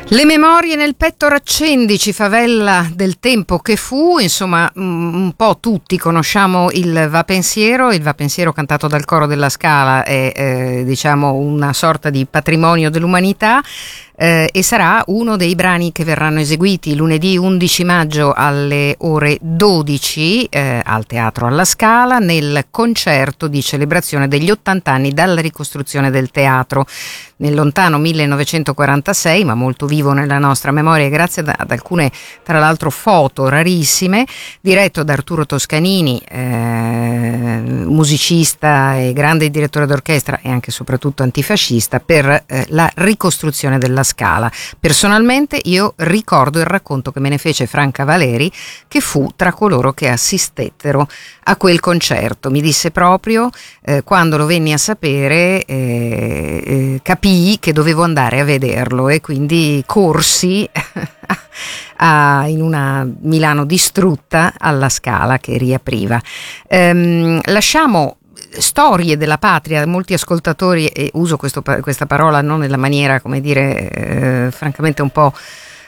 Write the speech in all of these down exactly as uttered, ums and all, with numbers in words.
Le memorie nel petto raccendici, favella del tempo che fu, insomma un po' tutti conosciamo il Va Pensiero, il Va Pensiero cantato dal coro della Scala è eh, diciamo una sorta di patrimonio dell'umanità. Eh, e sarà uno dei brani che verranno eseguiti lunedì undici maggio alle ore dodici eh, al Teatro alla Scala nel concerto di celebrazione degli ottanta anni dalla ricostruzione del teatro nel lontano millenovecentoquarantasei, ma molto vivo nella nostra memoria grazie ad, ad alcune tra l'altro foto rarissime, diretto da Arturo Toscanini, eh, musicista e grande direttore d'orchestra e anche e soprattutto antifascista, per eh, la ricostruzione della Scala. Personalmente io ricordo il racconto che me ne fece Franca Valeri, che fu tra coloro che assistettero a quel concerto. Mi disse proprio, eh, quando lo venni a sapere, eh, eh, capii che dovevo andare a vederlo e quindi corsi a, in una Milano distrutta alla Scala che riapriva. Ehm, lasciamo storie della patria, molti ascoltatori, e uso questo, questa parola non nella maniera, come dire, eh, francamente un po'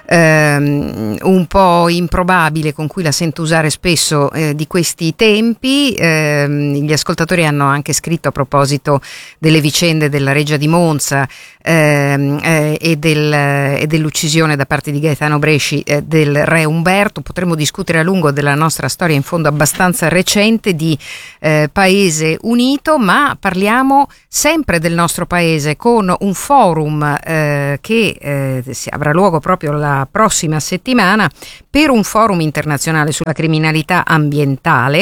ehm, un po' improbabile con cui la sento usare spesso, eh, di questi tempi. Ehm, gli ascoltatori hanno anche scritto a proposito delle vicende della Reggia di Monza ehm, eh, e, del, e dell'uccisione da parte di Gaetano Bresci eh, del re Umberto. Potremmo discutere a lungo della nostra storia, in fondo abbastanza recente, di eh, Paese Unito, ma parliamo sempre del nostro paese con un forum eh, che eh, si avrà luogo proprio la prossima settimana, per un forum internazionale sulla criminalità ambientale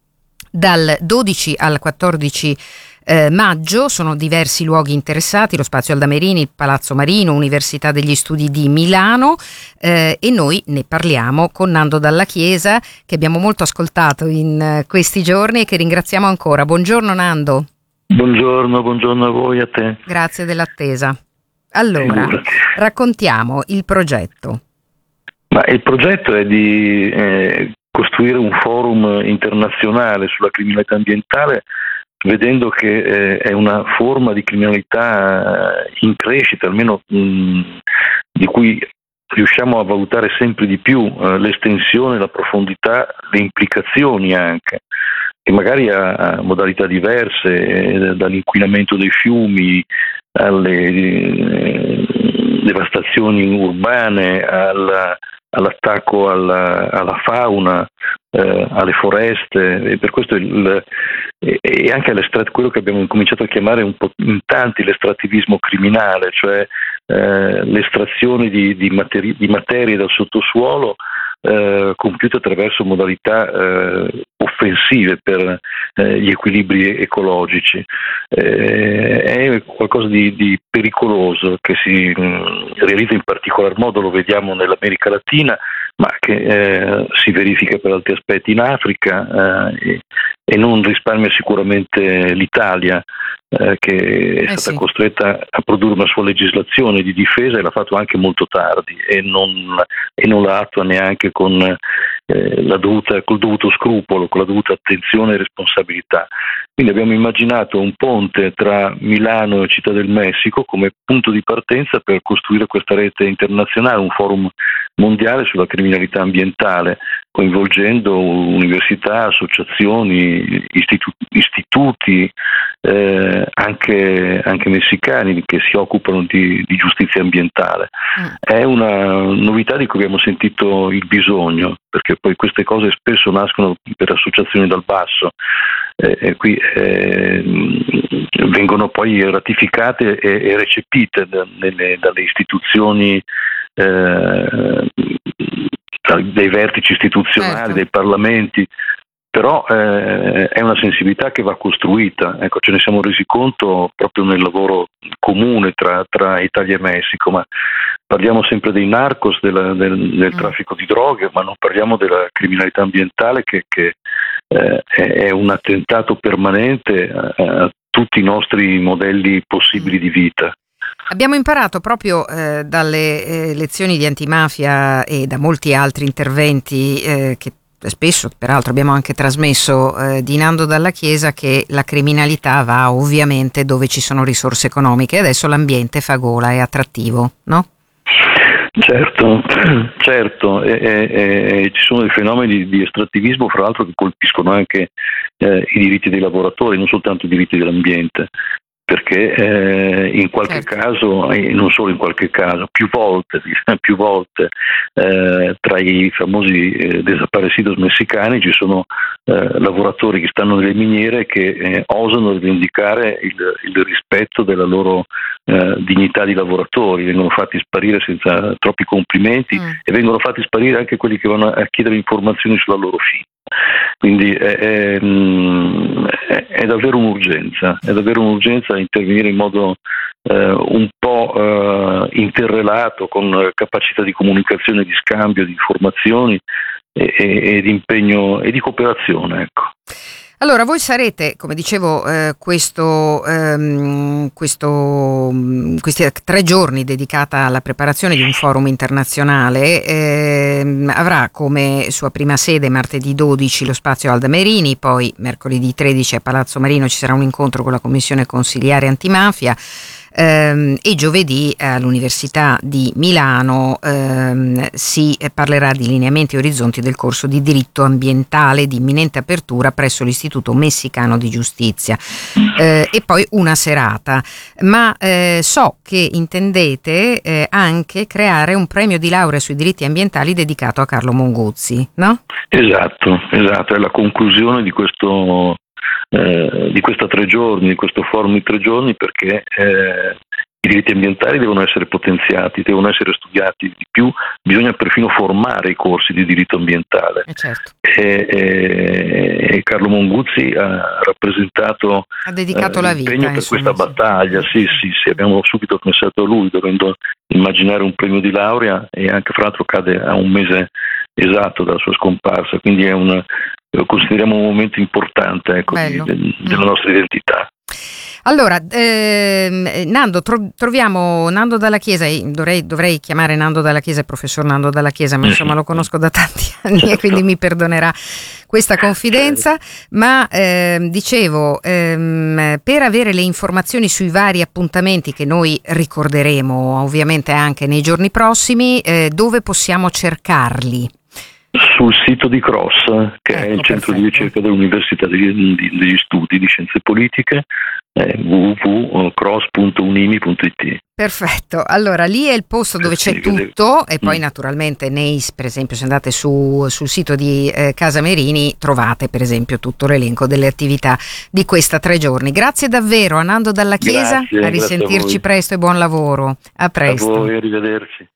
dal dodici al quattordici eh, maggio. Sono diversi luoghi interessati: lo Spazio Aldamerini, il Palazzo Marino, Università degli Studi di Milano, eh, e noi ne parliamo con Nando Dalla Chiesa, che abbiamo molto ascoltato in eh, questi giorni e che ringraziamo ancora. Buongiorno Nando. Buongiorno, buongiorno a voi, a te. Grazie dell'attesa. Allora, raccontiamo il progetto. Ma il progetto è di eh, costruire un forum internazionale sulla criminalità ambientale, vedendo che eh, è una forma di criminalità in crescita, almeno mh, di cui riusciamo a valutare sempre di più eh, l'estensione, la profondità, le implicazioni anche, e magari a, a modalità diverse, eh, dall'inquinamento dei fiumi alle eh, devastazioni urbane, alla, all'attacco alla, alla fauna, eh, alle foreste, e per questo il, e, e anche all'estrat- quello che abbiamo cominciato a chiamare un po' in tanti l'estrattivismo criminale, cioè eh, l'estrazione di, di, materi- di materie dal sottosuolo eh, compiute attraverso modalità eh, offensive per eh, gli equilibri ecologici. Eh, è qualcosa di, di pericoloso che si mh, realizza in particolar modo, lo vediamo nell'America Latina, ma che eh, si verifica per altri aspetti in Africa, eh, e, e non risparmia sicuramente l'Italia, eh, che è eh stata sì. costretta a produrre una sua legislazione di difesa, e l'ha fatto anche molto tardi e non, e non la attua neanche con eh, la dovuta, col dovuto scrupolo, con la dovuta attenzione e responsabilità. Quindi abbiamo immaginato un ponte tra Milano e Città del Messico come punto di partenza per costruire questa rete internazionale, un forum mondiale sulla criminalità ambientale, coinvolgendo università, associazioni, istitu- istituti, eh, anche, anche messicani che si occupano di, di giustizia ambientale. Mm. È una novità di cui abbiamo sentito il bisogno, perché poi queste cose spesso nascono per associazioni dal basso, eh, e qui eh, vengono poi ratificate e, e recepite da, nelle, dalle istituzioni, eh, dei vertici istituzionali, certo, dei parlamenti, però eh, è una sensibilità che va costruita. Ecco, ce ne siamo resi conto proprio nel lavoro comune tra, tra Italia e Messico, ma parliamo sempre dei narcos, della, del, del mm. traffico di droghe, ma non parliamo della criminalità ambientale che, che eh, è un attentato permanente a, a tutti i nostri modelli possibili mm. di vita. Abbiamo imparato proprio eh, dalle eh, lezioni di antimafia e da molti altri interventi eh, che spesso peraltro abbiamo anche trasmesso eh, di Nando Dalla Chiesa, che la criminalità va ovviamente dove ci sono risorse economiche. Adesso l'ambiente fa gola, è attrattivo, no? Certo, certo, e, e, e ci sono dei fenomeni di estrattivismo, fra l'altro, che colpiscono anche eh, i diritti dei lavoratori, non soltanto i diritti dell'ambiente, perché eh, in qualche certo. caso, e non solo in qualche caso, più volte, più volte eh, tra i famosi eh, desaparecidos messicani ci sono eh, lavoratori che stanno nelle miniere che eh, osano rivendicare il, il rispetto della loro eh, dignità di lavoratori, vengono fatti sparire senza troppi complimenti mm. e vengono fatti sparire anche quelli che vanno a chiedere informazioni sulla loro fine. Quindi è, è, è, è davvero un'urgenza, è davvero un'urgenza intervenire in modo eh, un po' eh, interrelato, con capacità di comunicazione, di scambio di informazioni e, e, e di impegno e di cooperazione, ecco. Allora, voi sarete, come dicevo, eh, questo, ehm, questo, questi tre giorni dedicata alla preparazione di un forum internazionale, ehm, avrà come sua prima sede martedì dodici lo spazio Alda Merini, poi mercoledì tredici a Palazzo Marino ci sarà un incontro con la Commissione Consiliare Antimafia, ehm, e giovedì all'Università di Milano ehm, si parlerà di lineamenti e orizzonti del corso di diritto ambientale di imminente apertura presso l'Istituto Messicano di Giustizia, eh, e poi una serata. Ma eh, so che intendete eh, anche creare un premio di laurea sui diritti ambientali dedicato a Carlo Monguzzi, no? Esatto, esatto, è la conclusione di questo Eh, di questa tre giorni, di questo forum di tre giorni, perché eh, i diritti ambientali devono essere potenziati, devono essere studiati di più, bisogna perfino formare i corsi di diritto ambientale. Eh certo. e, e, e Carlo Monguzzi ha rappresentato ha dedicato eh, la vita l'impegno per insomma, questa sì. battaglia, sì, sì, sì, abbiamo subito pensato a lui, dovendo immaginare un premio di laurea, e anche fra l'altro cade a un mese esatto dalla sua scomparsa, quindi è un lo consideriamo un momento importante, ecco, di, de, della mm. nostra identità. Allora, ehm, Nando, tro- troviamo Nando Dalla Chiesa, dovrei, dovrei chiamare Nando Dalla Chiesa il professor Nando Dalla Chiesa, ma insomma lo conosco da tanti anni, certo. E quindi mi perdonerà questa confidenza, certo. ma ehm, dicevo, ehm, per avere le informazioni sui vari appuntamenti che noi ricorderemo ovviamente anche nei giorni prossimi, eh, dove possiamo cercarli? Sul sito di CROSS, che ecco, è il centro perfetto. di ricerca dell'Università degli, degli Studi di Scienze Politiche, è w w w punto cross punto unimi punto i t. Perfetto, allora lì è il posto dove c'è tutto, e poi mm. naturalmente nei, per esempio se andate su, sul sito di eh, Casa Merini trovate per esempio tutto l'elenco delle attività di questa tre giorni. Grazie davvero a Nando Dalla Chiesa, grazie, a risentirci a presto e buon lavoro, a presto. A voi, arrivederci.